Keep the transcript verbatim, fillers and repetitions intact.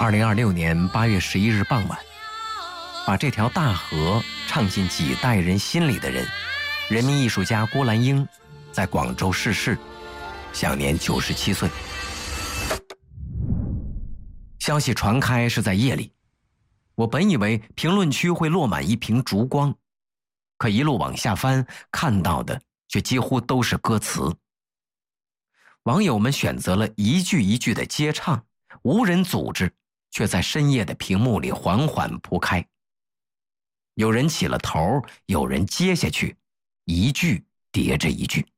二零二六年八月十一日傍晚，把这条大河唱进几代人心里的人，人民艺术家郭兰英在广州逝世，享年九十七岁。消息传开是在夜里，我本以为评论区会落满一屏烛光，可一路往下翻，看到的却几乎都是歌词。网友们选择了一句一句的接唱，无人组织，却在深夜的屏幕里缓缓铺开。有人起了头，有人接下去，一句叠着一句。